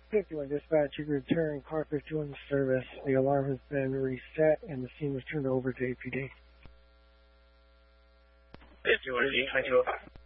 51 dispatch, you return car 51 service. The alarm has been reset and the scene was turned over to APD. 51 Z 2205.